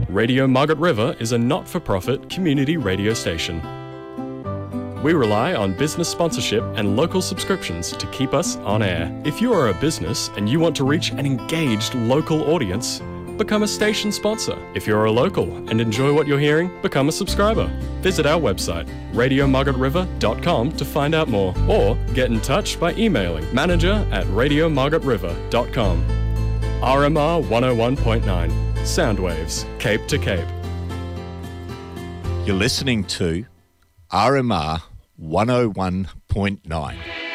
Radio Margaret River is a not-for-profit community radio station. We rely on business sponsorship and local subscriptions to keep us on air. If you are a business and you want to reach an engaged local audience, become a station sponsor. If you're a local and enjoy what you're hearing, become a subscriber. Visit our website, radiomargaretriver.com, to find out more, or get in touch by emailing manager@radiomargaretriver.com. RMR 101.9, Soundwaves, Cape to Cape. You're listening to RMR 101.9.